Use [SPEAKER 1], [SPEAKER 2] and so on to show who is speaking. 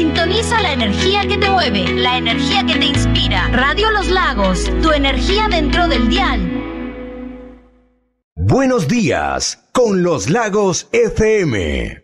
[SPEAKER 1] Sintoniza la energía que te mueve, la energía que te inspira. Radio Los Lagos, tu energía dentro del dial.
[SPEAKER 2] Buenos días con Los Lagos FM.